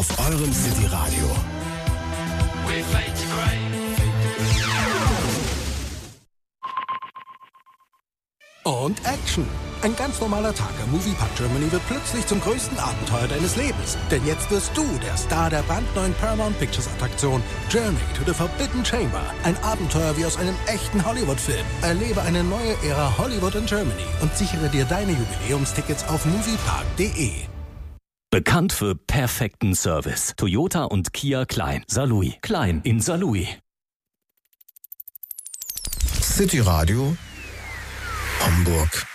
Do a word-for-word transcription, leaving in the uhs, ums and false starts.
auf eurem City Radio. Und Action! Ein ganz normaler Tag am Moviepark Germany wird plötzlich zum größten Abenteuer deines Lebens. Denn jetzt wirst du der Star der brandneuen Paramount Pictures Attraktion Journey to the Forbidden Chamber. Ein Abenteuer wie aus einem echten Hollywood-Film. Erlebe eine neue Ära Hollywood in Germany und sichere dir deine Jubiläumstickets auf moviepark punkt de. Bekannt für perfekten Service. Toyota und Kia Klein. Saarlouis. Klein in Saarlouis. City Radio Hamburg.